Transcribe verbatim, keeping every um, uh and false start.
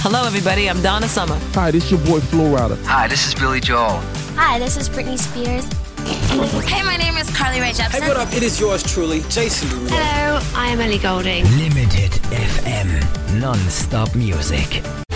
Hello, everybody. I'm Donna Summer. Hi, this your boy Flo Rida. Hi, this is Billy Joel. Hi, this is Britney Spears. Hey, my name is Carly Rae Jepsen. Hey, what up? It is yours truly, Jason Derulo. Hello, I am Ellie Goulding. Limited F M. Non-stop music.